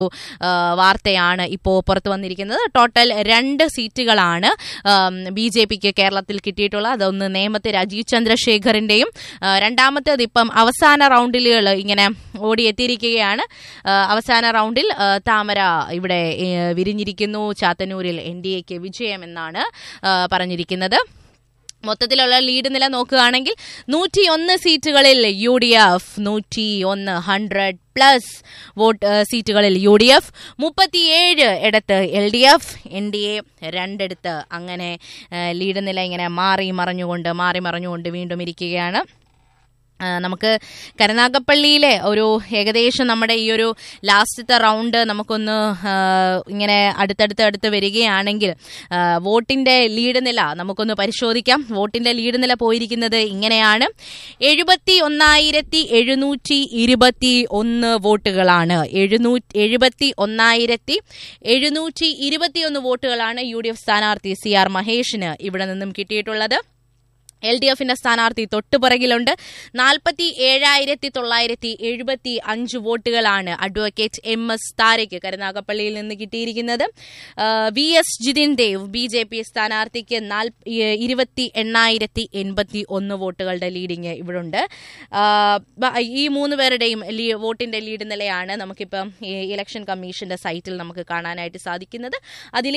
വാർത്തയാണ് ഇപ്പോൾ പുറത്തു വന്നിരിക്കുന്നത്. ടോട്ടൽ 2 സീറ്റുകളാണ് BJPക്ക് കേരളത്തിൽ കിട്ടിയിട്ടുള്ളത്. അതൊന്ന് നേമത്തെ രാജീവ് ചന്ദ്രശേഖറിന്റെയും രണ്ടാമത്തേത് ഇപ്പം അവസാന റൗണ്ടിലുകൾ ഇങ്ങനെ ഓടിയെത്തിയിരിക്കുകയാണ്. അവസാന റൗണ്ടിൽ താമര ഇവിടെ വിരിഞ്ഞിരിക്കുന്നു. ചാത്തന്നൂരിൽ NDAക്ക് വിജയം എന്നാണ് പറഞ്ഞിരിക്കുന്നത്. മൊത്തത്തിലുള്ള ലീഡ് നില നോക്കുകയാണെങ്കിൽ 101 സീറ്റുകളിൽ UDF, 100+ വോട്ട് സീറ്റുകളിൽ UDF, 37 ഇടത്ത് LDF, NDA 2 ഇടത്ത്. അങ്ങനെ ലീഡ് നില ഇങ്ങനെ മാറി മറിഞ്ഞുകൊണ്ട് വീണ്ടും ഇരിക്കുകയാണ്. നമുക്ക് കരുനാഗപ്പള്ളിയിലെ ഒരു ഏകദേശം നമ്മുടെ ഈ ഒരു ലാസ്റ്റത്തെ റൗണ്ട് നമുക്കൊന്ന് ഇങ്ങനെ അടുത്തടുത്ത് വരികയാണെങ്കിൽ വോട്ടിന്റെ ലീഡ് നില നമുക്കൊന്ന് പരിശോധിക്കാം. വോട്ടിന്റെ ലീഡ് നില പോയിരിക്കുന്നത് ഇങ്ങനെയാണ്. 71,721 വോട്ടുകളാണ്. 71,721 വോട്ടുകളാണ് UDF സ്ഥാനാർത്ഥി CR മഹേഷിന് ഇവിടെ നിന്നും കിട്ടിയിട്ടുള്ളത്. LDFന്റെ സ്ഥാനാർത്ഥി തൊട്ടുപിറകിലുണ്ട്. 47,975 വോട്ടുകളാണ് അഡ്വക്കേറ്റ് MS താരയ്ക്ക് കരുനാഗപ്പള്ളിയിൽ നിന്ന് കിട്ടിയിരിക്കുന്നത്. VS ജിതിൻ ദേവ് BJP സ്ഥാനാർത്ഥിക്ക് 28,081 വോട്ടുകളുടെ ലീഡിങ് ഇവിടുണ്ട്. ഈ 3 പേരുടെയും വോട്ടിന്റെ ലീഡ് നിലയാണ് നമുക്കിപ്പം ഇലക്ഷൻ കമ്മീഷന്റെ സൈറ്റിൽ നമുക്ക് കാണാനായിട്ട് സാധിക്കുന്നത്. അതിൽ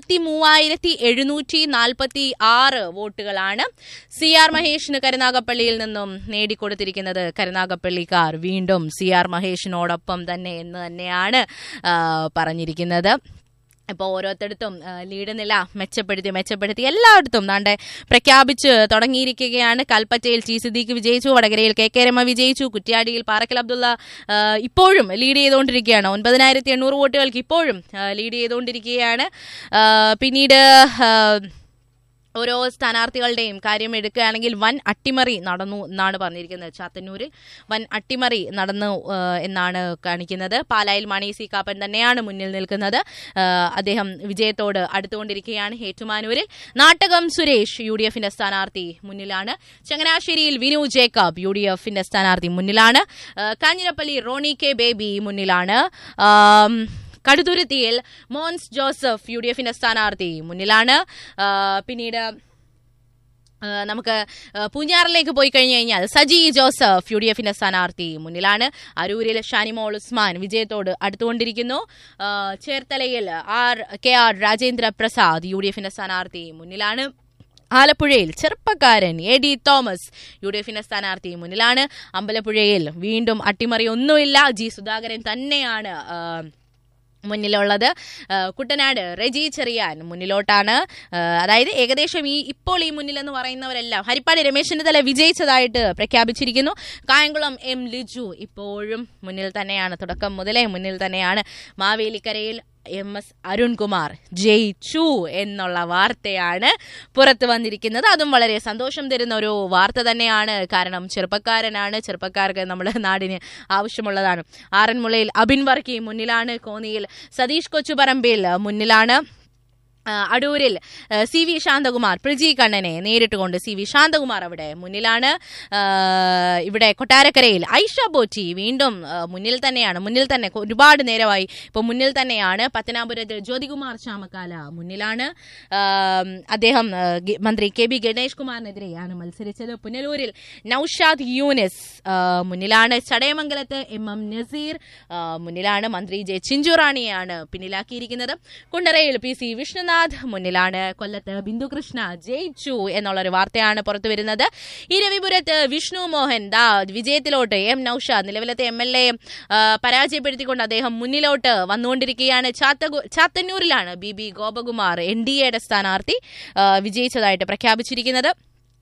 23,746 വോട്ടുകളാണ് CR മഹേഷിന് കരുനാഗപ്പള്ളിയിൽ നിന്നും നേടിക്കൊടുത്തിരിക്കുന്നത്. കരുനാഗപ്പള്ളിക്കാർ വീണ്ടും CR മഹേഷിനോടൊപ്പം തന്നെ എന്ന് തന്നെയാണ് പറഞ്ഞിരിക്കുന്നത്. ഇപ്പോൾ ഓരോരുത്തടത്തും ലീഡ് നില മെച്ചപ്പെടുത്തി എല്ലായിടത്തും നാണ്ടെ പ്രഖ്യാപിച്ച് തുടങ്ങിയിരിക്കുകയാണ്. കൽപ്പറ്റയിൽ T സിദ്ദീഖ് വിജയിച്ചു, വടകരയിൽ KK രമ വിജയിച്ചു, കുറ്റ്യാടിയിൽ പാറക്കൽ അബ്ദുള്ള ഇപ്പോഴും ലീഡ് ചെയ്തുകൊണ്ടിരിക്കുകയാണ്. 9,800 വോട്ടുകൾക്ക് ഇപ്പോഴും ലീഡ് ചെയ്തുകൊണ്ടിരിക്കുകയാണ്. പിന്നീട് ഓരോ സ്ഥാനാർത്ഥികളുടെയും കാര്യം എടുക്കുകയാണെങ്കിൽ വൻ അട്ടിമറി നടന്നു എന്നാണ് പറഞ്ഞിരിക്കുന്നത്. ചാത്തന്നൂരിൽ വൻ അട്ടിമറി നടന്നു എന്നാണ് കാണിക്കുന്നത്. പാലായിൽ മണി C കാപ്പൻ തന്നെയാണ് മുന്നിൽ നിൽക്കുന്നത്. അദ്ദേഹം വിജയത്തോട് അടുത്തുകൊണ്ടിരിക്കുകയാണ്. ഏറ്റുമാനൂരിൽ നാട്ടകം സുരേഷ് UDFന്റെ സ്ഥാനാർത്ഥി മുന്നിലാണ്. ചങ്ങനാശ്ശേരിയിൽ വിനു ജേക്കബ് UDFന്റെ സ്ഥാനാർത്ഥി മുന്നിലാണ്. കാഞ്ഞിരപ്പള്ളി റോണി K ബേബി മുന്നിലാണ്. കടുത്തുരുത്തിയിൽ മോൻസ് ജോസഫ് UDFന്റെ സ്ഥാനാർത്ഥി മുന്നിലാണ്. പിന്നീട് നമുക്ക് പൂഞ്ഞാറിലേക്ക് പോയി കഴിഞ്ഞു കഴിഞ്ഞാൽ സജി ജോസഫ് UDFന്റെ സ്ഥാനാർത്ഥി മുന്നിലാണ്. അരൂരിൽ ഷാനിമോൾ ഉസ്മാൻ വിജയത്തോട് അടുത്തുകൊണ്ടിരിക്കുന്നു. ചേർത്തലയിൽ KR രാജേന്ദ്ര പ്രസാദ് UDFന്റെ സ്ഥാനാർത്ഥി മുന്നിലാണ്. ആലപ്പുഴയിൽ ചെറുപ്പക്കാരൻ AD തോമസ് UDFന്റെ സ്ഥാനാർത്ഥി മുന്നിലാണ്. അമ്പലപ്പുഴയിൽ വീണ്ടും അട്ടിമറി ഒന്നുമില്ല, G സുധാകരൻ തന്നെയാണ് മുന്നിലുള്ളത്. കുട്ടനാട് റെജി ചെറിയാൻ മുന്നിലോട്ടാണ്. അതായത് ഏകദേശം ഇപ്പോൾ ഈ മുന്നിലെന്ന് പറയുന്നവരെല്ലാം ഹരിപ്പാട് രമേശ് ചെന്നിത്തല വിജയിച്ചതായിട്ട് പ്രഖ്യാപിച്ചിരിക്കുന്നു. കായംകുളം M ലിജു ഇപ്പോഴും മുന്നിൽ തന്നെയാണ്, തുടക്കം മുതലേ മുന്നിൽ തന്നെയാണ്. മാവേലിക്കരയിൽ MS അരുൺകുമാർ ജയിച്ചു എന്നുള്ള വാർത്തയാണ് പുറത്തു വന്നിരിക്കുന്നത്. അതും വളരെ സന്തോഷം തരുന്ന ഒരു വാർത്ത തന്നെയാണ്. കാരണം ചെറുപ്പക്കാരനാണ്, ചെറുപ്പക്കാർക്ക് നമ്മുടെ നാടിന് ആവശ്യമുള്ളതാണ്. ആറന്മുളയിൽ അബിൻ വർക്കി മുന്നിലാണ്. കോന്നിയിൽ സതീഷ് കൊച്ചുപറമ്പിൽ മുന്നിലാണ്. അടൂരിൽ CV ശാന്തകുമാർ പ്രിജി കണ്ണനെ നേരിട്ടുകൊണ്ട് CV ശാന്തകുമാർ അവിടെ മുന്നിലാണ്. ഇവിടെ കൊട്ടാരക്കരയിൽ ഐഷ ബോറ്റി വീണ്ടും മുന്നിൽ തന്നെ ഒരുപാട് നേരമായി ഇപ്പോൾ മുന്നിൽ തന്നെയാണ്. പത്തനാപുരത്ത് ജ്യോതികുമാർ ചാമക്കാല മുന്നിലാണ്. അദ്ദേഹം മന്ത്രി KB ഗണേഷ് കുമാറിനെതിരെയാണ് മത്സരിച്ചത്. പുനലൂരിൽ നൌഷാദ് യൂനിസ് മുന്നിലാണ്. ചടയമംഗലത്ത് MM നസീർ മുന്നിലാണ്. മന്ത്രി J ചിഞ്ചുറാണിയാണ് പിന്നിലാക്കിയിരിക്കുന്നത്. കുണ്ടറയിൽ PC വിഷ്ണുനാഥ് മുന്നിലാണ്. കൊല്ലത്ത് ബിന്ദുകൃഷ്ണ ജയിച്ചു എന്നുള്ളൊരു വാർത്തയാണ് പുറത്തു വരുന്നത്. ഇരവിപുരത്ത് വിഷ്ണു മോഹൻ വിജയത്തിലോട്ട് M നൌഷാദ് നിലവിലത്തെ MLA പരാജയപ്പെടുത്തിക്കൊണ്ട് അദ്ദേഹം മുന്നിലോട്ട് വന്നുകൊണ്ടിരിക്കുകയാണ്. ചാത്തന്നൂരിലാണ് BB ഗോപകുമാർ NDAയുടെ സ്ഥാനാർത്ഥി വിജയിച്ചതായിട്ട് പ്രഖ്യാപിച്ചിരിക്കുന്നത്.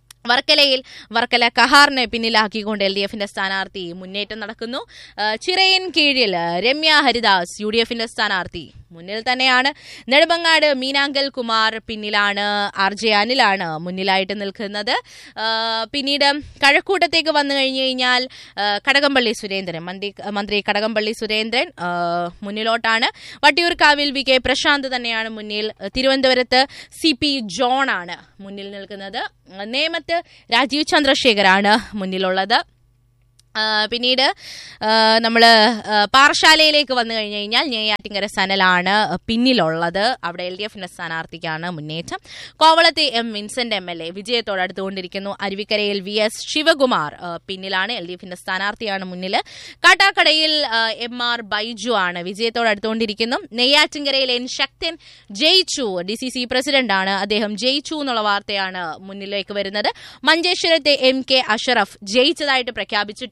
വർക്കല കഹാറിനെ പിന്നിലാക്കിക്കൊണ്ട് LDFന്റെ സ്ഥാനാർത്ഥി മുന്നേറ്റം നടക്കുന്നു. ചിറയൻ കീഴിൽ രമ്യ ഹരിദാസ് UDFന്റെ സ്ഥാനാർത്ഥി മുന്നിൽ തന്നെയാണ്. നെടുമങ്ങാട് മീനാങ്കൽ കുമാർ പിന്നിലാണ്. RJ അനിലാണ് മുന്നിലായിട്ട് നിൽക്കുന്നത്. പിന്നീട് കഴക്കൂട്ടത്തേക്ക് വന്നു കഴിഞ്ഞു കഴിഞ്ഞാൽ കടകംപള്ളി സുരേന്ദ്രൻ മന്ത്രി കടകംപള്ളി സുരേന്ദ്രൻ മുന്നിലോട്ടാണ്. വട്ടിയൂർക്കാവിൽ VK പ്രശാന്ത് തന്നെയാണ് മുന്നിൽ. തിരുവനന്തപുരത്ത് CP ജോൺ ആണ് മുന്നിൽ നിൽക്കുന്നത്. നേമത്ത് രാജീവ് ചന്ദ്രശേഖരാണ് മുന്നിലുള്ളത്. പിന്നീട് നമ്മൾ പാറശാലയിലേക്ക് വന്നു കഴിഞ്ഞു കഴിഞ്ഞാൽ നെയ്യാറ്റിൻകര സനലാണ് പിന്നിലുള്ളത്. അവിടെ LDFന്റെ സ്ഥാനാർത്ഥിക്കാണ് മുന്നേറ്റം. കോവളത്തെ വിൻസെന്റ് MLA വിജയത്തോട് അടുത്തുകൊണ്ടിരിക്കുന്നു. അരുവിക്കരയിൽ VS ശിവകുമാർ പിന്നിലാണ്, LDFന്റെ സ്ഥാനാർത്ഥിയാണ് മുന്നിൽ. കാട്ടാക്കടയിൽ MR ബൈജു ആണ് വിജയത്തോട് അടുത്തുകൊണ്ടിരിക്കുന്നു. നെയ്യാറ്റിൻകരയിൽ N ശക്തൻ ജയിച്ചു, DCC പ്രസിഡന്റാണ്, അദ്ദേഹം ജയിച്ചു എന്നുള്ള വാർത്തയാണ് മുന്നിലേക്ക് വരുന്നത്. മഞ്ചേശ്വരത്തെ MK അഷറഫ് ജയിച്ചതായിട്ട് പ്രഖ്യാപിച്ചിട്ടുണ്ട്.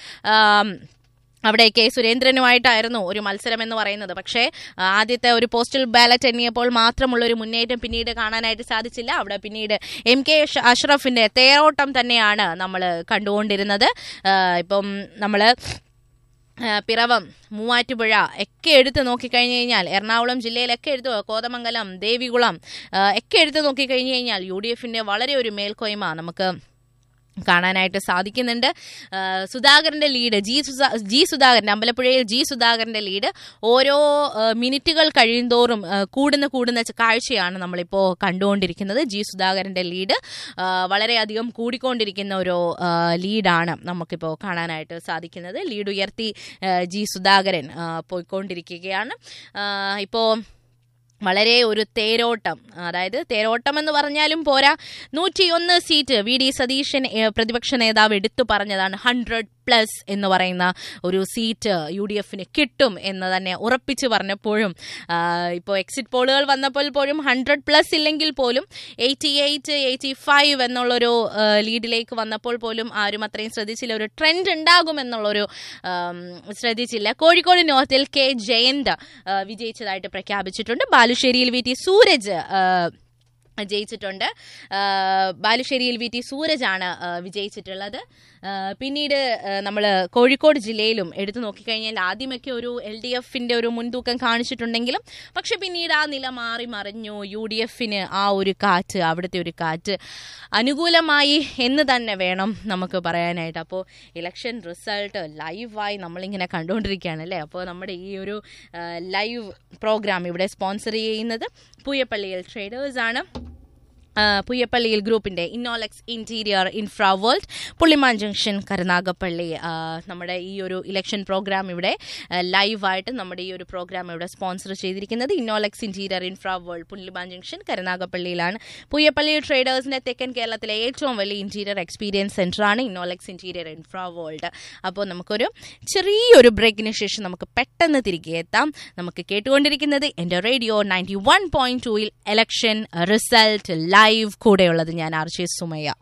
അവിടെ K സുരേന്ദ്രനുമായിട്ടായിരുന്നു ഒരു മത്സരം എന്ന് പറയുന്നത്. പക്ഷേ ആദ്യത്തെ ഒരു പോസ്റ്റൽ ബാലറ്റ് എണ്ണിയപ്പോൾ മാത്രമുള്ള ഒരു മുന്നേറ്റം പിന്നീട് കാണാനായിട്ട് സാധിച്ചില്ല. അവിടെ പിന്നീട് MK അഷ്റഫിന്റെ തേരോട്ടം തന്നെയാണ് നമ്മൾ കണ്ടുകൊണ്ടിരുന്നത്. ഇപ്പം നമ്മൾ പിറവം, മൂവാറ്റുപുഴ ഒക്കെ എടുത്ത് നോക്കിക്കഴിഞ്ഞു കഴിഞ്ഞാൽ, എറണാകുളം ജില്ലയിലൊക്കെ എടുത്ത്, കോതമംഗലം, ദേവികുളം ഒക്കെ എടുത്ത് നോക്കിക്കഴിഞ്ഞു കഴിഞ്ഞാൽ UDFന്റെ വളരെ ഒരു മേൽക്കോയ്മ നമുക്ക് കാണാനായിട്ട് സാധിക്കുന്നുണ്ട്. സുധാകരന്റെ ലീഡ്, ജി സുധാകരൻ, അമ്പലപ്പുഴയിൽ ജി സുധാകരന്റെ ലീഡ് ഓരോ മിനിറ്റുകൾ കഴിയുന്തോറും കൂടുന്ന കാഴ്ചയാണ് നമ്മളിപ്പോൾ കണ്ടുകൊണ്ടിരിക്കുന്നത്. ജി സുധാകരന്റെ ലീഡ് വളരെയധികം കൂടിക്കൊണ്ടിരിക്കുന്ന ഒരു ലീഡാണ് നമുക്കിപ്പോൾ കാണാനായിട്ട് സാധിക്കുന്നത്. ലീഡ് ഉയർത്തി ജി സുധാകരൻ പോയിക്കൊണ്ടിരിക്കുകയാണ്. ഇപ്പോൾ വളരെ ഒരു തേരോട്ടം, അതായത് തേരോട്ടം എന്ന് പറഞ്ഞാലും പോരാ, 101 സീറ്റ് VD സതീശൻ പ്രതിപക്ഷ നേതാവ് എടുത്തു പറഞ്ഞതാണ്. 100+ എന്ന് പറയുന്ന ഒരു സീറ്റ് UDFന് കിട്ടും എന്ന് തന്നെ ഉറപ്പിച്ച് പറഞ്ഞപ്പോഴും, ഇപ്പോൾ എക്സിറ്റ് പോളുകൾ വന്നപ്പോൾ പോലും 100+ ഇല്ലെങ്കിൽ പോലും 88, 85 എന്നുള്ളൊരു ലീഡിലേക്ക് വന്നപ്പോൾ പോലും ആരും അത്രയും ശ്രദ്ധിച്ചില്ല. ഒരു ട്രെൻഡ് ഉണ്ടാകുമെന്നുള്ളൊരു ശ്രദ്ധിച്ചില്ല. കോഴിക്കോട് നോർത്തിൽ K ജയന്ത് വിജയിച്ചതായിട്ട് പ്രഖ്യാപിച്ചിട്ടുണ്ട്. ബാലുശ്ശേരിയിൽ VT സൂരജ് ജയിച്ചിട്ടുണ്ട്. ബാലുശ്ശേരിയിൽ VT സൂരജാണ് വിജയിച്ചിട്ടുള്ളത്. പിന്നീട് നമ്മൾ കോഴിക്കോട് ജില്ലയിലും എടുത്തു നോക്കിക്കഴിഞ്ഞാൽ ആദ്യമൊക്കെ ഒരു LDFന്റെ ഒരു മുൻതൂക്കം കാണിച്ചിട്ടുണ്ടെങ്കിലും പക്ഷെ പിന്നീട് ആ നില മാറി മറിഞ്ഞു. UDFന് ആ ഒരു കാറ്റ്, അവിടുത്തെ ഒരു കാറ്റ് അനുകൂലമായി എന്ന് തന്നെ വേണം നമുക്ക് പറയാനായിട്ട്. അപ്പോൾ ഇലക്ഷൻ റിസൾട്ട് ലൈവായി നമ്മളിങ്ങനെ കണ്ടുകൊണ്ടിരിക്കുകയാണ് അല്ലേ. അപ്പോൾ നമ്മുടെ ഈ ഒരു ലൈവ് പ്രോഗ്രാം ഇവിടെ സ്പോൺസർ ചെയ്യുന്നത് പൂയപ്പള്ളിയിൽ ട്രേഡേഴ്സാണ്. പുയ്യപ്പള്ളിയിൽ ഗ്രൂപ്പിന്റെ ഇന്നോലെക്സ് interior infra world, പുള്ളിമാൻ junction, Karunagappally. നമ്മുടെ ഈ ഒരു ഇലക്ഷൻ പ്രോഗ്രാം ഇവിടെ ലൈവായിട്ട് നമ്മുടെ ഈ ഒരു പ്രോഗ്രാം ഇവിടെ സ്പോൺസർ ചെയ്തിരിക്കുന്നത് ഇന്നോലെക്സ് interior infra world, പുള്ളിമാൻ junction, കരുനാഗപ്പള്ളിയിലാണ്. Puyyappally ട്രേഡേഴ്സിന്റെ തെക്കൻ കേരളത്തിലെ ഏറ്റവും വലിയ interior experience സെന്ററാണ് ഇന്നോലെക്സ് interior infra world. അപ്പോൾ നമുക്കൊരു ചെറിയൊരു ബ്രേക്കിന് ശേഷം നമുക്ക് പെട്ടെന്ന് തിരികെ എത്താം. നമുക്ക് കേട്ടുകൊണ്ടിരിക്കുന്നത് എൻ്റെ റേഡിയോ 91.2 ഇലക്ഷൻ റിസൾട്ട് ലൈവ്. കൂടെയുള്ളത് ഞാൻ RJ സുമയ്യ.